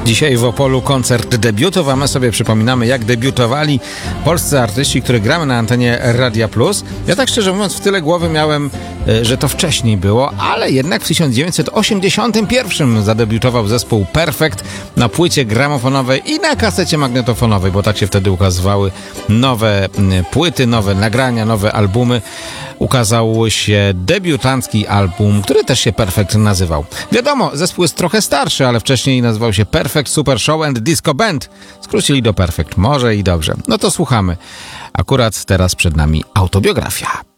Dzisiaj w Opolu koncert debiutów, a my sobie przypominamy, jak debiutowali polscy artyści, których gramy na antenie Radia Plus. Ja tak szczerze mówiąc w tyle głowy miałem, że to wcześniej było, ale jednak w 1981 zadebiutował zespół Perfekt na płycie gramofonowej i na kasecie magnetofonowej, bo tak się wtedy ukazywały nowe płyty, nowe nagrania, nowe albumy. Ukazał się debiutancki album, który też się Perfekt nazywał. Wiadomo, zespół jest trochę starszy, ale wcześniej nazywał się Perfect Super Show and Disco Band. Skrócili do Perfekt. Może i dobrze. No to słuchamy. Akurat teraz przed nami autobiografia.